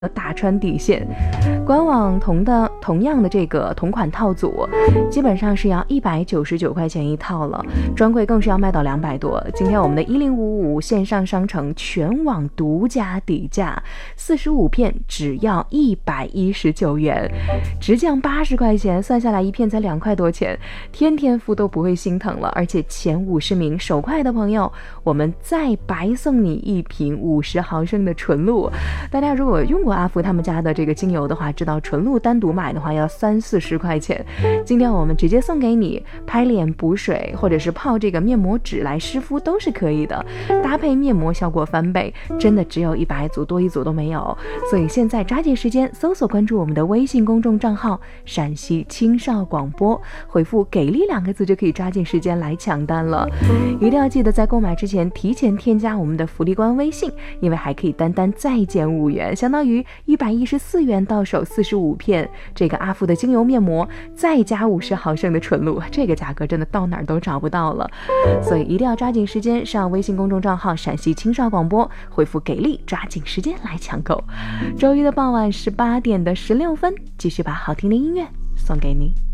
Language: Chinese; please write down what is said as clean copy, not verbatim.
打穿底线。官网同样的这个同款套组，基本上是要199块钱一套了，专柜更是要卖到200多。今天我们的1055线上商城全网独家底价，45片只要119元，直降80块钱，算下来一片才2块多钱，天天敷都不会心疼了。而且前50名手快的朋友，我们再白送你1瓶50毫升的纯露。大家如果用过阿芙他们家的这个精油的话，知道纯露单独买的话要30-40块钱，今天我们直接送给你，拍脸补水或者是泡这个面膜纸来湿敷都是可以的，搭配面膜效果翻倍，真的只有100组，多一组都没有。所以现在抓紧时间搜索关注我们的微信公众账号陕西青少广播，回复给力2个字就可以抓紧时间来抢单了。一定要记得在购买之前提前添加我们的福利官微信，因为还可以单单再减5元，相当于114元到手45片这个阿芙的精油面膜，再加50毫升的纯露，这个价格真的到哪儿都找不到了。所以一定要抓紧时间上微信公众账号陕西青少广播，回复给力，抓紧时间来抢购。周一的傍晚18点16分，继续把好听的音乐送给你。